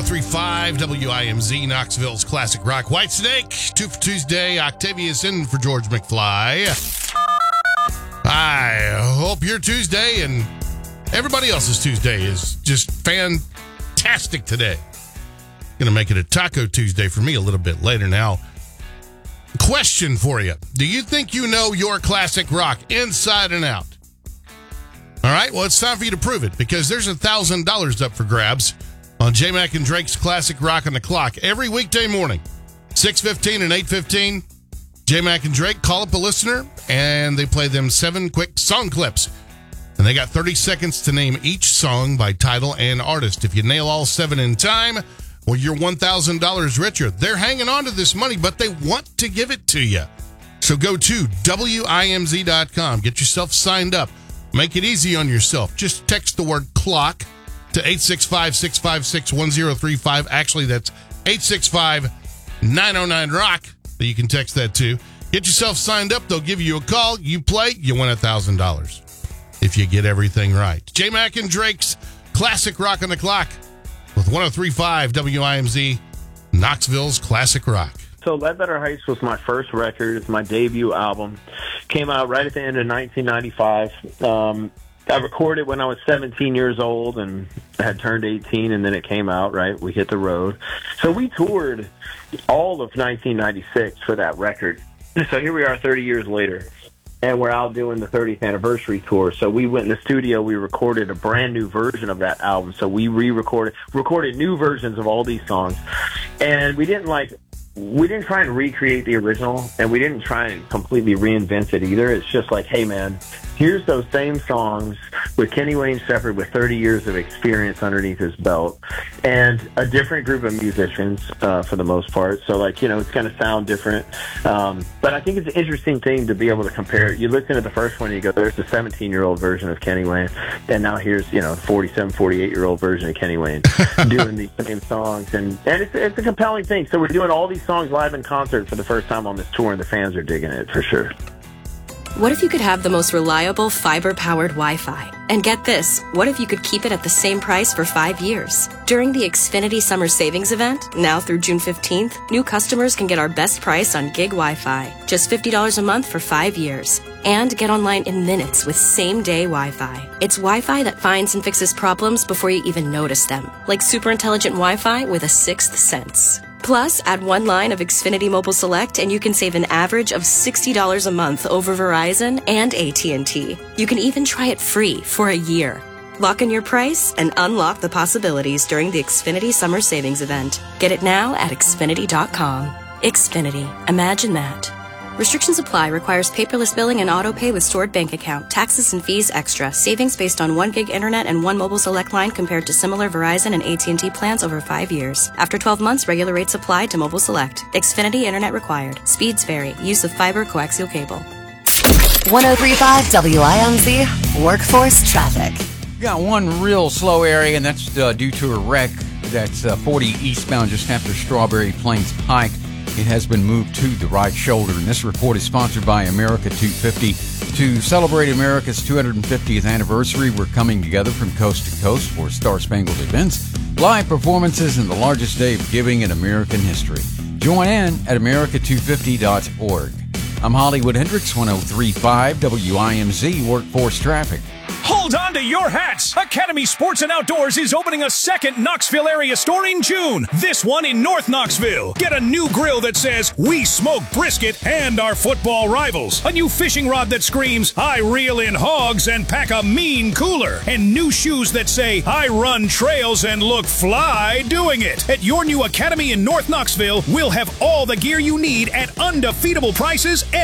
103.5 WIMZ, Knoxville's Classic Rock. Whitesnake, 2 for Tuesday. Octavius in for George McFly. I hope your Tuesday and everybody else's Tuesday is just fantastic today. Going to make it a Taco Tuesday for me a little bit later now. Question for you. Do you think you know your classic rock inside and out? All right, well, it's time for you to prove it because there's $1,000 up for grabs on J-Mac and Drake's Classic Rock on the Clock every weekday morning, 6:15 and 8:15. J-Mac and Drake call up a listener, and they play them 7 quick song clips. And they got 30 seconds to name each song by title and artist. If you nail all 7 in time, well, you're $1,000 richer. They're hanging on to this money, but they want to give it to you. So go to WIMZ.com. Get yourself signed up. Make it easy on yourself. Just text the word CLOCK to 865-656-1035. Actually, that's 865-909-ROCK that you can text that to. Get yourself signed up. They'll give you a call. You play, you win $1,000 if you get everything right. J-Mac and Drake's Classic Rock on the Clock with 103.5 WIMZ, Knoxville's Classic Rock. So Ledbetter Heights was my first record. It's my debut album. Came out right at the end of 1995. I recorded when I was 17 years old and had turned 18, and then it came out, right? We hit the road. So we toured all of 1996 for that record. So here we are 30 years later, and we're out doing the 30th anniversary tour. So we went in the studio, we recorded a brand new version of that album. So we recorded new versions of all these songs. And we didn't try and recreate the original, and we didn't try and completely reinvent it either. It's just like, hey, man, here's those same songs with Kenny Wayne Shepherd with 30 years of experience underneath his belt and a different group of musicians for the most part. So, like, you know, it's going to sound different. But I think it's an interesting thing to be able to compare. You listen to the first one, and you go, there's the 17-year-old version of Kenny Wayne, and now here's, 47, 48-year-old version of Kenny Wayne doing these same songs. And it's a compelling thing. So we're doing all these songs live in concert for the first time on this tour, and the fans are digging it for sure. What if you could have the most reliable fiber-powered Wi-Fi? And get this, what if you could keep it at the same price for 5 years? During the Xfinity Summer Savings Event, now through June 15th, new customers can get our best price on gig Wi-Fi, just $50 a month for 5 years. And get online in minutes with same-day Wi-Fi. It's Wi-Fi that finds and fixes problems before you even notice them, like super intelligent Wi-Fi with a sixth sense. Plus, add 1 line of Xfinity Mobile Select and you can save an average of $60 a month over Verizon and AT&T. You can even try it free for a year. Lock in your price and unlock the possibilities during the Xfinity Summer Savings Event. Get it now at Xfinity.com. Xfinity. Imagine that. Restrictions apply. Requires paperless billing and auto pay with stored bank account. Taxes and fees extra. Savings based on 1 gig internet and 1 mobile select line compared to similar Verizon and AT&T plans over 5 years. After 12 months, regular rates apply to mobile select. Xfinity internet required. Speeds vary. Use of fiber coaxial cable. 103.5 WIMZ Workforce Traffic. Got one real slow area, and that's due to a wreck. That's 40 eastbound just after Strawberry Plains Pike. It has been moved to the right shoulder, and this report is sponsored by America 250. To celebrate America's 250th anniversary, we're coming together from coast to coast for Star-Spangled events, live performances, and the largest day of giving in American history. Join in at America250.org. I'm Hollywood Hendricks, 103.5 WIMZ Workforce Traffic. Hold on to your hats! Academy Sports and Outdoors is opening a second Knoxville area store in June. This one in North Knoxville. Get a new grill that says, "We smoke brisket and our football rivals." A new fishing rod that screams, "I reel in hogs and pack a mean cooler." And new shoes that say, "I run trails and look fly doing it." At your new Academy in North Knoxville, we'll have all the gear you need at undefeatable prices